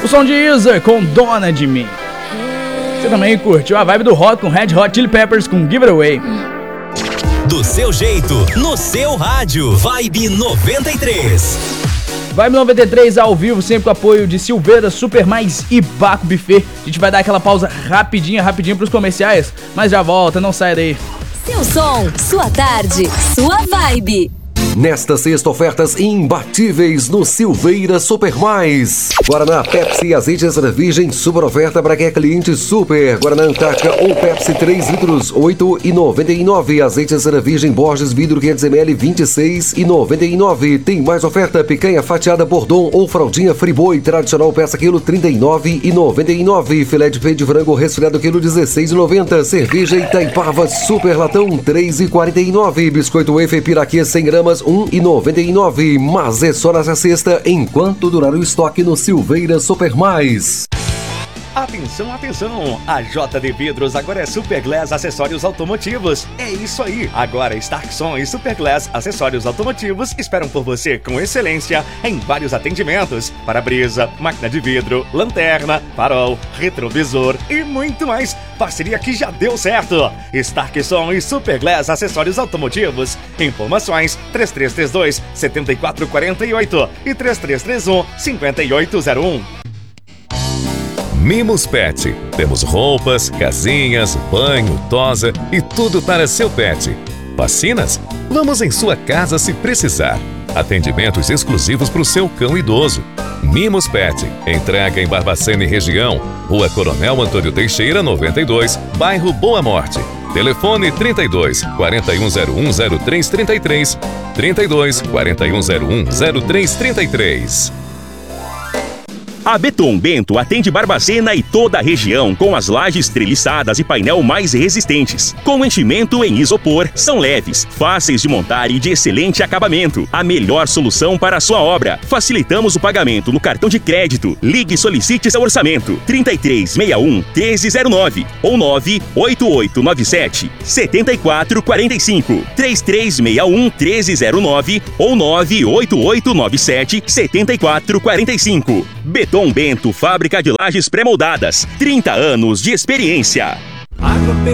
O som de User com Dona de Mim. Você também curtiu a vibe do rock com Red Hot Chili Peppers com Give It Away. Do seu jeito, no seu rádio. Vibe 93. Vibe 93 ao vivo, sempre com apoio de Silveira, Super Mais e Baco Buffet. A gente vai dar aquela pausa rapidinho pros comerciais, mas já volta, não sai daí. Seu som, sua tarde, sua vibe. Nesta sexta, ofertas imbatíveis no Silveira Super Mais. Guaraná, Pepsi, azeite extra virgem, super oferta para quem é cliente super. Guaraná Antártica ou Pepsi 3 litros, R$ 8,99. Azeite extra virgem Borges vidro 500ml, R$ 26,99. Tem mais oferta, picanha fatiada Bordon ou fraldinha Friboi, tradicional peça quilo, R$ 39,99. Filé de peito de frango resfriado quilo, R$ 16,90. Cerveja Itaipava super latão, R$ 3,49. Biscoito wafer Piraquê 100 gramas, R$ 1,99. Mas é só nessa sexta, enquanto durar o estoque no Silveira Super Mais. Atenção, atenção! A JD Vidros agora é Superglass Acessórios Automotivos. É isso aí! Agora Starkson e Superglass Acessórios Automotivos esperam por você com excelência em vários atendimentos: para-brisa, máquina de vidro, lanterna, farol, retrovisor e muito mais. Parceria que já deu certo! Starkson e Superglass Acessórios Automotivos. Informações 3332-7448 e 3331-5801. Mimos Pet. Temos roupas, casinhas, banho, tosa e tudo para seu pet. Vacinas? Vamos em sua casa se precisar. Atendimentos exclusivos para o seu cão idoso. Mimos Pet. Entrega em Barbacena e região. Rua Coronel Antônio Teixeira, 92, bairro Boa Morte. Telefone 32 4101 0333. 32 4101 0333. A Beton Bento atende Barbacena e toda a região com as lajes treliçadas e painel mais resistentes. Com enchimento em isopor, são leves, fáceis de montar e de excelente acabamento. A melhor solução para a sua obra. Facilitamos o pagamento no cartão de crédito. Ligue e solicite seu orçamento. 3361-1309 ou 98897 7445. 3361-1309 ou 98897 7445. Beton Bento, fábrica de lajes pré-moldadas. 30 anos de experiência.